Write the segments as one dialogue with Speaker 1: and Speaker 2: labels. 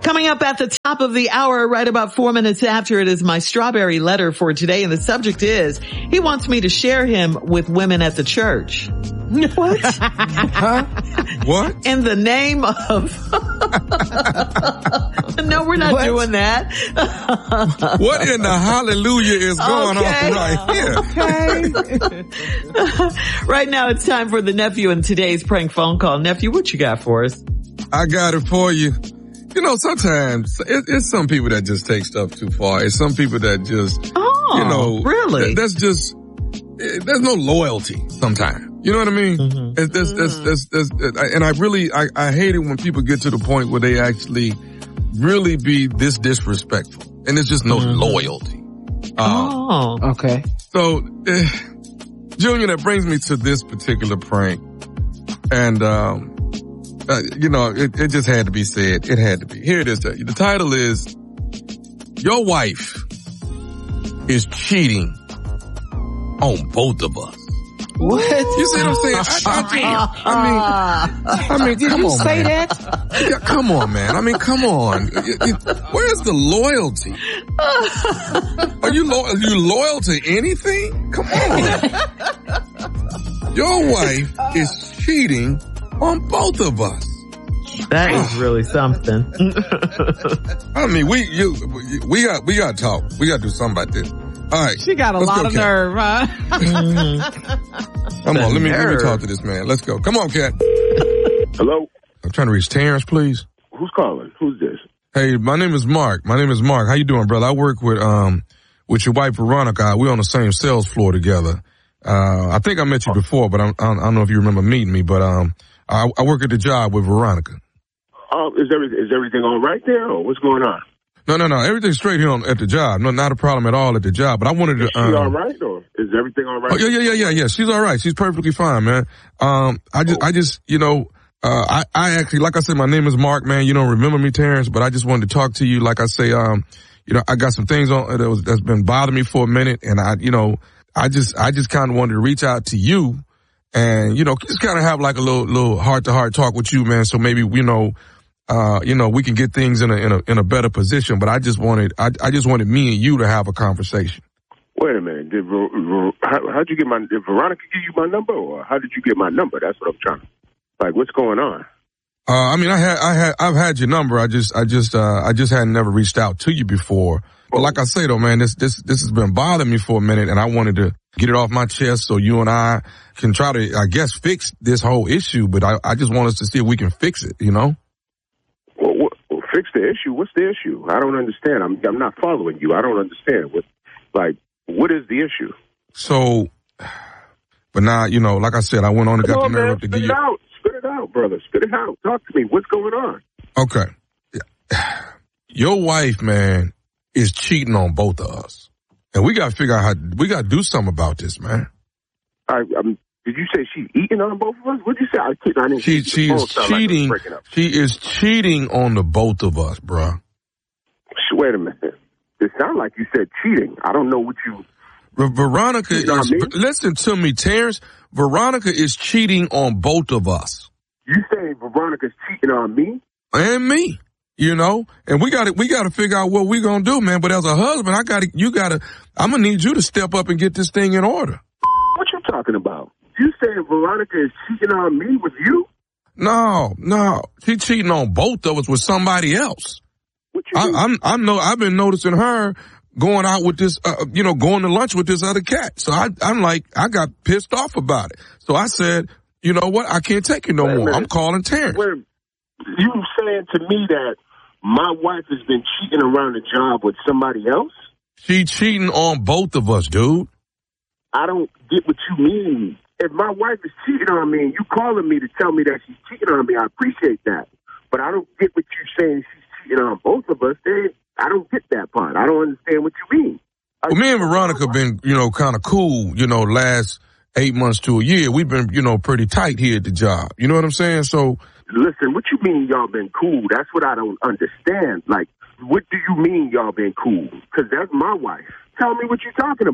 Speaker 1: Coming up at the top of the hour, right about 4 minutes after, it is my strawberry letter for today. And the subject is, he wants me to share him with women at the church. What?
Speaker 2: Huh? What?
Speaker 1: In the name of... No, we're not doing that.
Speaker 2: What in the hallelujah is going on right here?
Speaker 1: Okay. Right now it's time for the nephew in today's prank phone call. Nephew, what you got for us?
Speaker 2: I got it for you. You know, sometimes it's some people that just take stuff too far. It's some people that just,
Speaker 1: really?
Speaker 2: That's just, there's no loyalty sometimes. You know what I mean? Mm-hmm. And I hate it when people get to the point where they actually really be this disrespectful. And there's just no loyalty.
Speaker 1: Okay.
Speaker 2: So, Junior, that brings me to this particular prank. And, it just had to be said. It had to be. Here it is. The title is, Your Wife is Cheating on Both of Us.
Speaker 1: What?
Speaker 2: You see what I'm saying? I mean,
Speaker 1: did you say that?
Speaker 2: Yeah, come on, man. I mean, come on. Where's the loyalty? Are you loyal to anything? Come on. Your wife is cheating on both of us.
Speaker 1: That is really something.
Speaker 2: I mean, we got to talk. We got to do something about this. All right.
Speaker 3: She got a lot of nerve, huh?
Speaker 2: Come on, let me talk to this man. Let's go. Come on, Cat.
Speaker 4: Hello?
Speaker 2: I'm trying to reach Terrence, please.
Speaker 4: Who's calling? Who's this?
Speaker 2: Hey, my name is Mark. How you doing, brother? I work with your wife, Veronica. We're on the same sales floor together. I think I met you before, but I don't know if you remember meeting me, but I work at the job with Veronica.
Speaker 4: Is everything all right there, or what's going on?
Speaker 2: No. Everything's straight here at the job. No, not a problem at all at the job. But I wanted to.
Speaker 4: Is she all right, or is everything all right?
Speaker 2: Oh, yeah. She's all right. She's perfectly fine, man. I actually, like I said, my name is Mark, man. You don't remember me, Terrence, but I just wanted to talk to you. Like I say, I got some things on that's been bothering me for a minute, and I just kind of wanted to reach out to you, and just kind of have like a little heart to heart talk with you, man. So maybe we can get things in a better position. But I just wanted me and you to have a conversation.
Speaker 4: Wait a minute. How'd you get did Veronica give you my number, or how did you get my number? That's what I'm trying to, like, what's going on?
Speaker 2: I've had your number. I just hadn't never reached out to you before. But like I say though, man, this has been bothering me for a minute, and I wanted to get it off my chest so you and I can try to, I guess, fix this whole issue. But I just want us to see if we can fix it,
Speaker 4: Well, fix the issue? What's the issue? I don't understand. I'm not following you. I don't understand. What is the issue?
Speaker 2: So, but now, like I said, I went on and got the nerve to give you.
Speaker 4: Spit it out, brother. Spit it out. Talk to me. What's going on?
Speaker 2: Okay. Your wife, man, is cheating on both of us. And we got to figure out we got to do something about this, man.
Speaker 4: Did you say she's eating on both of us? What did you say? I didn't
Speaker 2: she is cheating. She is cheating on the both of us, bro.
Speaker 4: Wait a minute. It sounds like you said cheating. I don't know what you...
Speaker 2: Veronica is... Listen to me, Terrence. Veronica is cheating on both of us.
Speaker 4: You say Veronica's cheating on me?
Speaker 2: And me. And we got to figure out what we're going to do, man. But as a husband, I'm going to need you to step up and get this thing in order.
Speaker 4: What you talking about? You saying Veronica is cheating on me with you?
Speaker 2: No. She's cheating on both of us with somebody else.
Speaker 4: What you mean?
Speaker 2: I've been noticing her going out with this, going to lunch with this other cat. So I got pissed off about it. So I said, you know what? I can't take it no more. I'm calling Terrence.
Speaker 4: You saying to me that my wife has been cheating around the job with somebody else?
Speaker 2: She cheating on both of us, dude.
Speaker 4: I don't get what you mean. If my wife is cheating on me and you calling me to tell me that she's cheating on me, I appreciate that. But I don't get what you're saying she's cheating on both of us. I don't get that part. I don't understand what you mean.
Speaker 2: Well, me and Veronica been, kind of cool, last 8 months to a year. We've been, pretty tight here at the job. You know what I'm saying? So...
Speaker 4: Listen, what you mean y'all been cool? That's what I don't understand. Like, what do you mean y'all been cool? Because that's my wife. Tell me what you're talking about.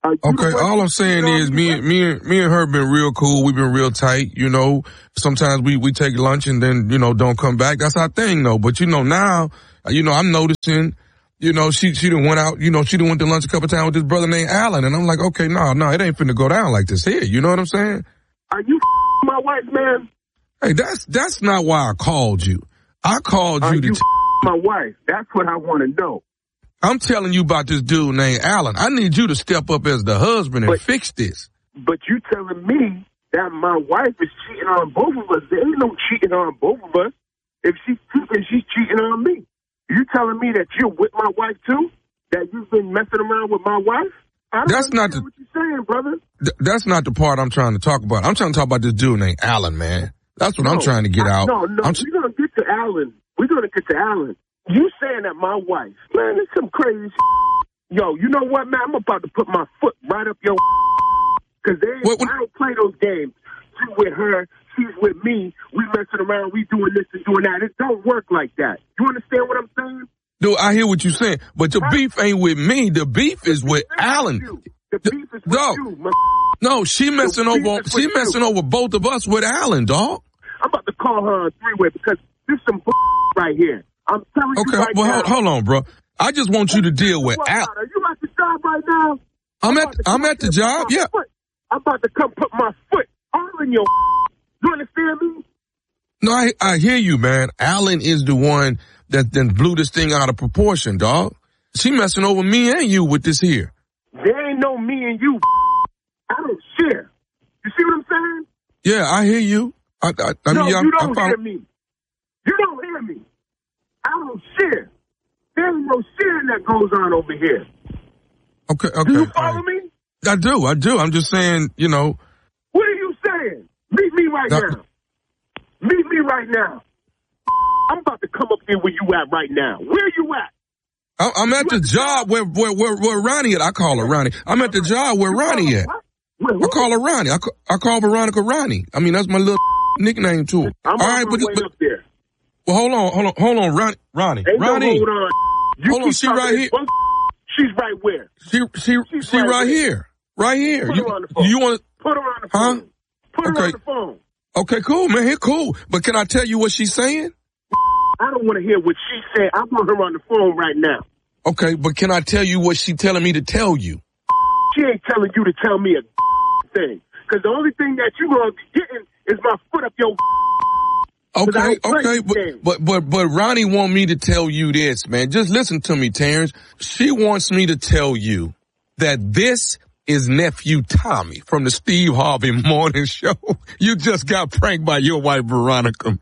Speaker 2: Okay, all I'm saying is me and her been real cool. We've been real tight, you know. Sometimes we take lunch and then, you know, don't come back. That's our thing though. But you know, now, you know, I'm noticing, you know, she done went out, you know, she done went to lunch a couple times with this brother named Alan. And I'm like, okay, no, it ain't finna go down like this here. You know what I'm saying?
Speaker 4: Are you my wife, man?
Speaker 2: Hey, that's not why I called you. I called you to
Speaker 4: my wife. That's what I want to know.
Speaker 2: I'm telling you about this dude named Alan. I need you to step up as the husband and fix this.
Speaker 4: But you telling me that my wife is cheating on both of us. There ain't no cheating on both of us. If she's cheating, she's cheating on me. You telling me that you're with my wife too? That you've been messing around with my wife? I don't understand what you're saying, brother.
Speaker 2: That's not the part I'm trying to talk about. I'm trying to talk about this dude named Alan, man. That's what I'm trying to get out.
Speaker 4: No, we're going to get to Alan. We're going to get to Alan. You saying that my wife, man, it's some crazy Yo, you know what, man? I'm about to put my foot right up your because I don't play those games. She's with her, she's with me. We messing around, we doing this and doing that. It don't work like that. You understand what I'm saying?
Speaker 2: Dude, I hear what you're saying, but the beef ain't with me. The beef is with Alan.
Speaker 4: The beef is with you.
Speaker 2: No, she messing over both of us with Alan, dog.
Speaker 4: I'm about to call her on three-way because this some right here. I'm telling you right now.
Speaker 2: Okay, hold on, bro. I just want you to deal with Alan.
Speaker 4: Are you at the job right now?
Speaker 2: I'm at the job, yeah.
Speaker 4: I'm about to come put my foot all in your You understand me?
Speaker 2: No, I hear you, man. Alan is the one that then blew this thing out of proportion, dog. She messing over me and you with this here.
Speaker 4: There ain't no me and you. I don't share. You see what I'm saying?
Speaker 2: Yeah, I hear you.
Speaker 4: You don't hear me. You don't hear me. I don't share. There ain't no sharing that goes on over here.
Speaker 2: Okay.
Speaker 4: Do you follow me?
Speaker 2: I do. I'm just saying, you know.
Speaker 4: What are you saying? Meet me right now. Meet me right now. I'm about to come up there where you at right now. Where you at?
Speaker 2: I'm at the job where Ronnie at. I call her Ronnie. I'm at the job where Ronnie at. I call her Ronnie. I call Veronica Ronnie. I mean, that's my little nickname to her.
Speaker 4: I'm on my way up there.
Speaker 2: Well, hold on, Ronnie. Ronnie.
Speaker 4: Hold on.
Speaker 2: Hold on, she right here.
Speaker 4: She's right where?
Speaker 2: She right here. Right here.
Speaker 4: Put her on the phone.
Speaker 2: You want to
Speaker 4: put her on the phone? Put her on the phone.
Speaker 2: Okay, cool, man. Cool. But can I tell you what she's saying?
Speaker 4: I don't want to hear what she said. I want her on the phone right now.
Speaker 2: Okay, but can I tell you what she's telling me to tell you?
Speaker 4: She ain't telling you to tell me a thing. Because the only thing that you gonna be getting is my foot up your
Speaker 2: Okay, but Ronnie want me to tell you this, man. Just listen to me, Terrence. She wants me to tell you that this is nephew Tommy from the Steve Harvey Morning Show. You just got pranked by your wife, Veronica.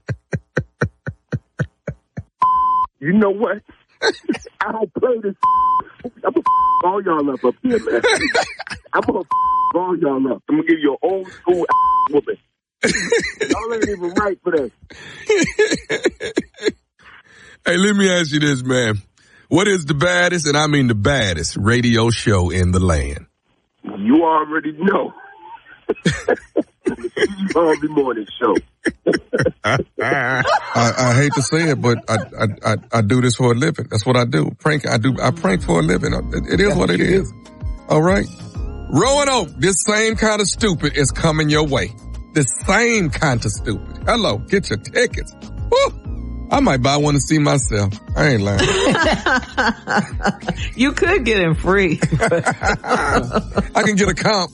Speaker 4: You know what? I don't play this. I'm gonna all y'all up here, man. I'm gonna all y'all up. I'm gonna give you an old school whooping. Y'all ain't even right for that.
Speaker 2: Hey, let me ask you this, man. What is the baddest, and I mean the baddest, radio show in the land?
Speaker 4: You already know. Steve Harvey Morning Show.
Speaker 2: I hate to say it, but I do this for a living. That's what I do. I prank for a living. It is what it is. All right. Roanoke, this same kind of stupid is coming your way. The same kind of stupid. Hello, get your tickets. Woo! I might buy one to see myself. I ain't lying.
Speaker 1: You could get him free.
Speaker 2: I can get a comp.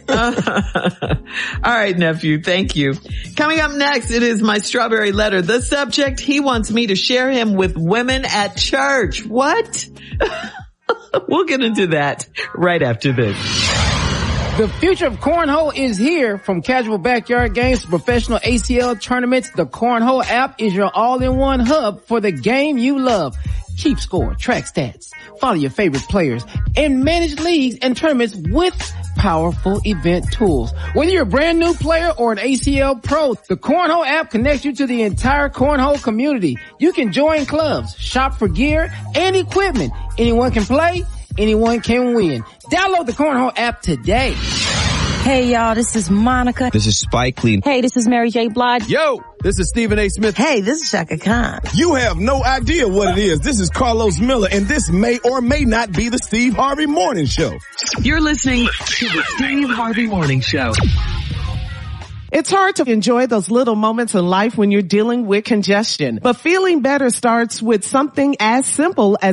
Speaker 1: All right, nephew. Thank you. Coming up next, it is my strawberry letter. The subject, he wants me to share him with women at church. What? We'll get into that right after this.
Speaker 3: The future of cornhole is here. From casual backyard games to professional ACL tournaments, the Cornhole app is your all-in-one hub for the game you love. Keep score, track stats, follow your favorite players, and manage leagues and tournaments with powerful event tools. Whether you're a brand new player or an ACL pro, the Cornhole app connects you to the entire cornhole community. You can join clubs, shop for gear and equipment. Anyone can play. Anyone can win. Download the Cornhole app today.
Speaker 5: Hey, y'all, this is Monica.
Speaker 6: This is Spike Lee.
Speaker 5: Hey, this is Mary J. Blige.
Speaker 7: Yo, this is Stephen A. Smith.
Speaker 8: Hey, this is Shaka Khan.
Speaker 7: You have no idea what it is. This is Carlos Miller, and this may or may not be the Steve Harvey Morning Show.
Speaker 1: You're listening to the Steve Harvey Morning Show.
Speaker 9: It's hard to enjoy those little moments in life when you're dealing with congestion, but feeling better starts with something as simple as